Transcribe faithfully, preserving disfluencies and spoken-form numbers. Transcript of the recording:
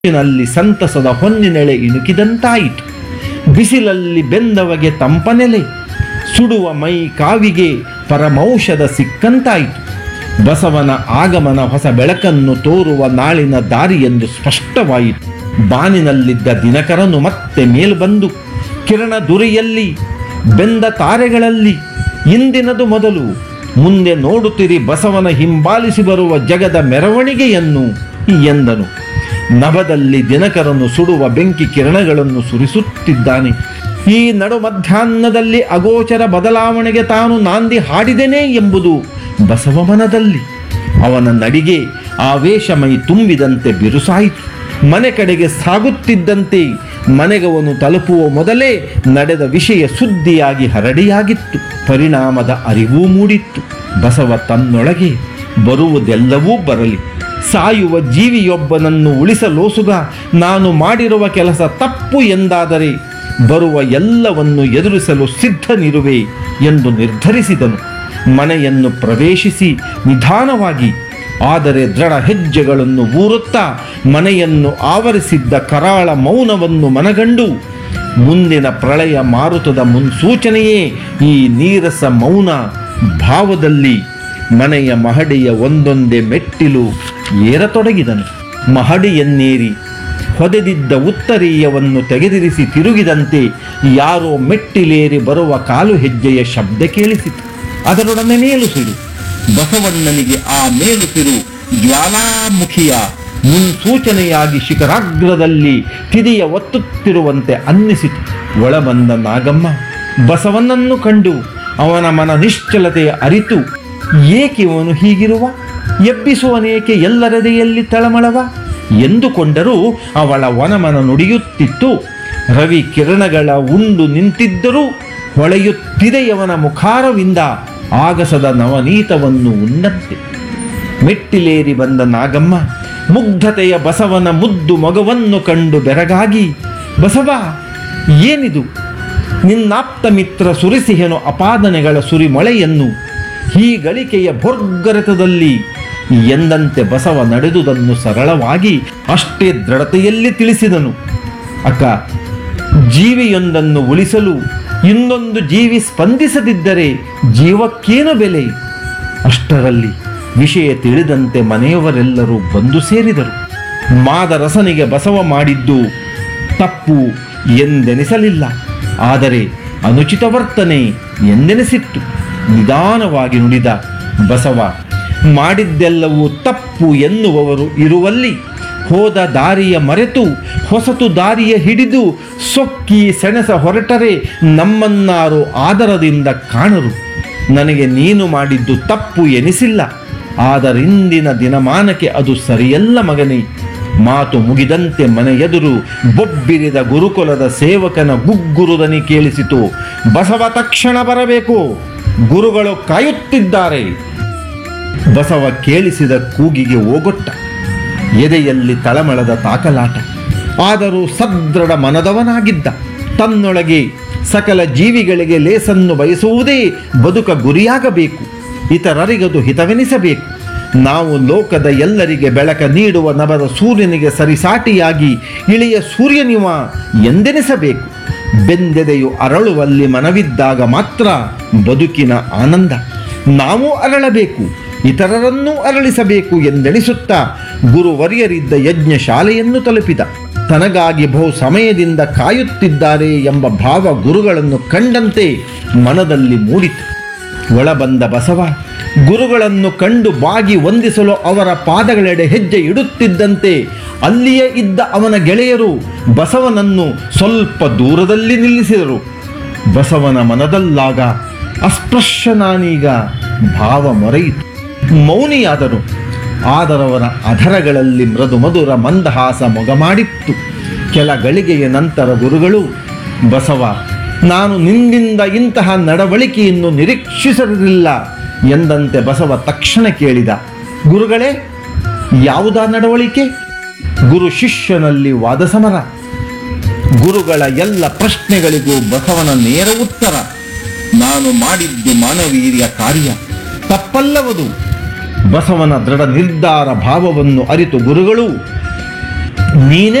ನಲ್ಲಿ ಸಂತಸದ ಹೊನ್ನಿನೆಳೆ ಇಣುಕಿದಂತಾಯಿತು. ಬಿಸಿಲಲ್ಲಿ ಬೆಂದವಗೆ ತಂಪನೆಲೆ, ಸುಡುವ ಮೈ ಕಾವಿಗೆ ಪರಮೌಷಧ ಸಿಕ್ಕಂತಾಯಿತು. ಬಸವನ ಆಗಮನ ಹೊಸ ಬೆಳಕನ್ನು ತೋರುವ ನಾಳಿನ ದಾರಿಯೆಂದು ಸ್ಪಷ್ಟವಾಯಿತು. ಬಾನಿನಲ್ಲಿದ್ದ ದಿನಕರನು ಮತ್ತೆ ಮೇಲು ಬಂದು ಕಿರಣ ದುರಿಯಲ್ಲಿ ಬೆಂದ ತಾರೆಗಳಲ್ಲಿ ಇಂದಿನದು ಮೊದಲು, ಮುಂದೆ ನೋಡುತ್ತಿರಿ ಬಸವನ ಹಿಂಬಾಲಿಸಿ ಬರುವ ಜಗದ ಮೆರವಣಿಗೆಯನ್ನು ಎಂದನು. ನಭದಲ್ಲಿ ದಿನಕರನು ಸುಡುವ ಬೆಂಕಿ ಕಿರಣಗಳನ್ನು ಸುರಿಸುತ್ತಿದ್ದಾನೆ. ಈ ನಡು ಮಧ್ಯಾಹ್ನದಲ್ಲಿ ಅಗೋಚರ ಬದಲಾವಣೆಗೆ ತಾನು ನಾಂದಿ ಹಾಡಿದೆನೇ ಎಂಬುದು ಬಸವ ಮನದಲ್ಲಿ. ಅವನ ನಡಿಗೆ ಆವೇಶಮೈ ತುಂಬಿದಂತೆ ಬಿರುಸಾಯಿತು. ಮನೆ ಕಡೆಗೆ ಸಾಗುತ್ತಿದ್ದಂತೆ ಮನೆಗವನು ತಲುಪುವ ಮೊದಲೇ ನಡೆದ ವಿಷಯ ಸುದ್ದಿಯಾಗಿ ಹರಡಿಯಾಗಿತ್ತು. ಪರಿಣಾಮದ ಅರಿವೂ ಮೂಡಿತ್ತು. ಬಸವ ತನ್ನೊಳಗೆ ಬರುವುದೆಲ್ಲವೂ ಬರಲಿ, ಸಾಯುವ ಜೀವಿಯೊಬ್ಬನನ್ನು ಉಳಿಸಲೋಸುಗ ನಾನು ಮಾಡಿರುವ ಕೆಲಸ ತಪ್ಪು ಎಂದಾದರೆ ಬರುವ ಎಲ್ಲವನ್ನು ಎದುರಿಸಲು ಸಿದ್ಧನಿರುವೆ ಎಂದು ನಿರ್ಧರಿಸಿದನು. ಮನೆಯನ್ನು ಪ್ರವೇಶಿಸಿ ನಿಧಾನವಾಗಿ ಆದರೆ ದೃಢ ಹೆಜ್ಜೆಗಳನ್ನು ಊರುತ್ತಾ ಮನೆಯನ್ನು ಆವರಿಸಿದ್ದ ಕರಾಳ ಮೌನವನ್ನು ಮನಗಂಡು, ಮುಂದಿನ ಪ್ರಳಯ ಮಾರುತದ ಮುನ್ಸೂಚನೆಯೇ ಈ ನೀರಸ ಮೌನ ಭಾವದಲ್ಲಿ ಮನೆಯ ಮಹಡಿಯ ಒಂದೊಂದೇ ಮೆಟ್ಟಿಲು ಏರತೊಡಗಿದನು. ಮಹಡಿಯನ್ನೇರಿ ಹೊದೆದಿದ್ದ ಉತ್ತರೀಯವನ್ನು ತೆಗೆದಿರಿಸಿ ತಿರುಗಿದಂತೆ ಯಾರೋ ಮೆಟ್ಟಿಲೇರಿ ಬರುವ ಕಾಲು ಹೆಜ್ಜೆಯ ಶಬ್ದ ಕೇಳಿಸಿತು. ಅದರೊಡನೆ ಮೇಲುಸಿರು. ಬಸವಣ್ಣನಿಗೆ ಆ ಮೇಲುಸಿರು ಜ್ವಾಲಾಮುಖಿಯ ಮುನ್ಸೂಚನೆಯಾಗಿ ಶಿಖರಾಗ್ರದಲ್ಲಿ ತಿದಿಯ ಒತ್ತುತ್ತಿರುವಂತೆ ಅನ್ನಿಸಿತು. ಒಳಬಂದ ನಾಗಮ್ಮ ಬಸವಣ್ಣನನ್ನು ಕಂಡು ಅವನ ಮನ ನಿಶ್ಚಲತೆಯ ಅರಿತು, ಏಕಿವನು ಹೀಗಿರುವ, ಎಬ್ಬಿಸುವನೇಕೆ ಎಲ್ಲರೆದೆಯಲ್ಲಿ ತಳಮಳವ ಎಂದುಕೊಂಡರೂ ಅವಳ ವನಮನ ನುಡಿಯುತ್ತಿತ್ತು. ರವಿ ಕಿರಣಗಳ ಉಂಡು ನಿಂತಿದ್ದರೂ ಹೊಳೆಯುತ್ತಿದೆಯವನ ಮುಖಾರವಿಂದ ಆಗಸದ ನವನೀತವನ್ನು ಉಂಡಂತೆ. ಮೆಟ್ಟಿಲೇರಿ ಬಂದ ನಾಗಮ್ಮ ಮುಗ್ಧತೆಯ ಬಸವನ ಮುದ್ದು ಮಗವನ್ನು ಕಂಡು ಬೆರಗಾಗಿ, ಬಸವ ಏನಿದು, ನಿನ್ನಾಪ್ತ ಮಿತ್ರ ಸುರಿಸಿಹೆನು ಅಪಾದನೆಗಳ ಸುರಿಮಳೆಯನ್ನು ಈ ಗಳಿಕೆಯ ಭೋರ್ಗರೆತದಲ್ಲಿ ಎಂದಂತೆ ಬಸವ ನಡೆದುದನ್ನು ಸರಳವಾಗಿ ಅಷ್ಟೇ ದೃಢತೆಯಲ್ಲಿ ತಿಳಿಸಿದನು. ಅಕ್ಕ, ಜೀವಿಯೊಂದನ್ನು ಉಳಿಸಲು ಇನ್ನೊಂದು ಜೀವಿ ಸ್ಪಂದಿಸದಿದ್ದರೆ ಜೀವಕ್ಕೇನು ಬೆಲೆ? ಅಷ್ಟರಲ್ಲಿ ವಿಷಯ ತಿಳಿದಂತೆ ಮನೆಯವರೆಲ್ಲರೂ ಬಂದು ಸೇರಿದರು. ಮಾದರಸನಿಗೆ ಬಸವ ಮಾಡಿದ್ದು ತಪ್ಪು ಎಂದೆನಿಸಲಿಲ್ಲ, ಆದರೆ ಅನುಚಿತ ವರ್ತನೆ ಎಂದೆನಿಸಿತ್ತು. ನಿಧಾನವಾಗಿ ನುಡಿದ ಬಸವ, ಮಾಡಿದ್ದೆಲ್ಲವೂ ತಪ್ಪು ಎನ್ನುವವರು ಇರುವಲ್ಲಿ ಹೋದ ದಾರಿಯ ಮರೆತು ಹೊಸತು ದಾರಿಯ ಹಿಡಿದು ಸೊಕ್ಕಿ ಸೆಣಸ ಹೊರಟರೆ ನಮ್ಮನ್ನಾರು ಆದರದಿಂದ ಕಾಣರು. ನನಗೆ ನೀನು ಮಾಡಿದ್ದು ತಪ್ಪು ಎನಿಸಿಲ್ಲ, ಆದರಿಂದಿನ ದಿನಮಾನಕ್ಕೆ ಅದು ಸರಿಯಲ್ಲ ಮಗನೇ. ಮಾತು ಮುಗಿದಂತೆ ಮನೆಯೆದುರು ಬೊಬ್ಬಿರಿದ ಗುರುಕುಲದ ಸೇವಕನ ಗುಗ್ಗುರುದನಿ ಕೇಳಿಸಿತು. ಬಸವ ತಕ್ಷಣ ಬರಬೇಕು, ಗುರುಗಳು ಕಾಯುತ್ತಿದ್ದಾರೆ. ಬಸವ ಕೇಳಿಸಿದ ಕೂಗಿಗೆ ಓಗೊಟ್ಟ. ಎದೆಯಲ್ಲಿ ತಳಮಳದ ತಾಕಲಾಟ. ಆದರೂ ಸದೃಢ ಮನದವನಾಗಿದ್ದ. ತನ್ನೊಳಗೆ ಸಕಲ ಜೀವಿಗಳಿಗೆ ಲೇಸನ್ನು ಬಯಸುವುದೇ ಬದುಕ ಗುರಿಯಾಗಬೇಕು. ಇತರರಿಗದು ಹಿತವೆನಿಸಬೇಕು. ನಾವು ಲೋಕದ ಎಲ್ಲರಿಗೆ ಬೆಳಕ ನೀಡುವ ನಭದ ಸೂರ್ಯನಿಗೆ ಸರಿಸಾಟಿಯಾಗಿ ಇಳೆಯ ಸೂರ್ಯನಿವ ಎಂದೆನಿಸಬೇಕು. ಬೆಂದೆದೆಯು ಅರಳುವಲ್ಲಿ ಮನವಿದ್ದಾಗ ಮಾತ್ರ ಬದುಕಿನ ಆನಂದ. ನಾವು ಅರಳಬೇಕು, ಇತರರನ್ನೂ ಅರಳಿಸಬೇಕು ಎಂದೆಣಿಸುತ್ತಾ ಗುರುವರ್ಯರಿದ್ದ ಯಜ್ಞ ಶಾಲೆಯನ್ನು ತಲುಪಿದ. ತನಗಾಗಿ ಬಹು ಸಮಯದಿಂದ ಕಾಯುತ್ತಿದ್ದಾರೆ ಎಂಬ ಭಾವ ಗುರುಗಳನ್ನು ಕಂಡಂತೆ ಮನದಲ್ಲಿ ಮೂಡಿತು. ಒಳಬಂದ ಬಸವ ಗುರುಗಳನ್ನು ಕಂಡು ಬಾಗಿ ವಂದಿಸಲು ಅವರ ಪಾದಗಳೆಡೆ ಹೆಜ್ಜೆ ಇಡುತ್ತಿದ್ದಂತೆ ಅಲ್ಲಿಯೇ ಇದ್ದ ಅವನ ಗೆಳೆಯರು ಬಸವನನ್ನು ಸ್ವಲ್ಪ ದೂರದಲ್ಲಿ ನಿಲ್ಲಿಸಿದರು. ಬಸವನ ಮನದಲ್ಲಾಗ ಅಸ್ಪೃಶ್ಯನಾನೀಗ ಭಾವ ಮೊರೆಯಿತು. ಮೌನಿಯಾದರು. ಆದರವರ ಅಧರಗಳಲ್ಲಿ ಮೃದು ಮಧುರ ಮಂದಹಾಸ ಮೊಗಮಾಡಿತ್ತು. ಕೆಲ ಗಳಿಗೆಯ ನಂತರ ಗುರುಗಳು, ಬಸವ, ನಾನು ನಿನ್ನಿಂದ ಇಂತಹ ನಡವಳಿಕೆಯನ್ನು ನಿರೀಕ್ಷಿಸಿರಲಿಲ್ಲ ಎಂದಂತೆ ಬಸವ ತಕ್ಷಣ ಕೇಳಿದ, ಗುರುಗಳೇ, ಯಾವುದಾ ನಡವಳಿಕೆ? ಗುರು ಶಿಷ್ಯನಲ್ಲಿ ವಾದ ಸಮರ. ಗುರುಗಳ ಎಲ್ಲ ಪ್ರಶ್ನೆಗಳಿಗೂ ಬಸವನ ನೇರ ಉತ್ತರ, ನಾನು ಮಾಡಿದ್ದು ಮಾನವೀಯ ಕಾರ್ಯ, ತಪ್ಪಲ್ಲವದು. ಬಸವನ ದೃಢ ನಿರ್ಧಾರ ಭಾವವನ್ನು ಅರಿತು ಗುರುಗಳು, ನೀನೇ